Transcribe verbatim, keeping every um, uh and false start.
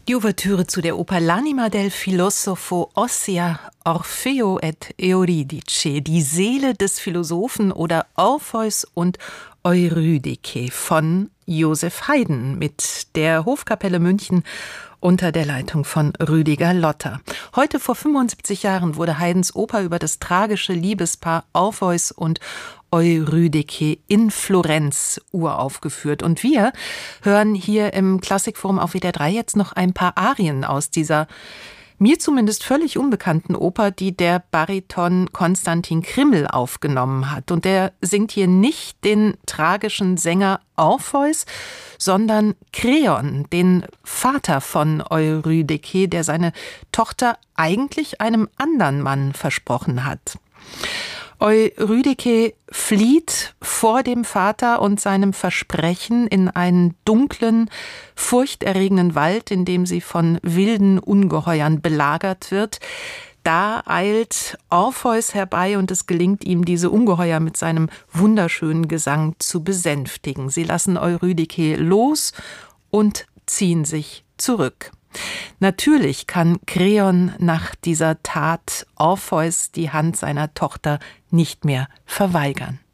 Die Ouvertüre zu der Oper L'anima del filosofo ossia Orfeo et Euridice, die Seele des Philosophen oder Orpheus und Eurydike von Joseph Haydn mit der Hofkapelle München unter der Leitung von Rüdiger Lotter. Heute vor fünfundsiebzig Jahren wurde Haydns Oper über das tragische Liebespaar Orpheus und Eurydike in Florenz uraufgeführt. Und wir hören hier im Klassikforum auf W D R drei jetzt noch ein paar Arien aus dieser mir zumindest völlig unbekannten Oper, die der Bariton Konstantin Krimml aufgenommen hat. Und der singt hier nicht den tragischen Sänger Orpheus, sondern Kreon, den Vater von Eurydike, der seine Tochter eigentlich einem anderen Mann versprochen hat. Eurydike flieht vor dem Vater und seinem Versprechen in einen dunklen, furchterregenden Wald, in dem sie von wilden Ungeheuern belagert wird. Da eilt Orpheus herbei und es gelingt ihm, diese Ungeheuer mit seinem wunderschönen Gesang zu besänftigen. Sie lassen Eurydike los und ziehen sich zurück. Natürlich kann Kreon nach dieser Tat Orpheus die Hand seiner Tochter nicht mehr verweigern.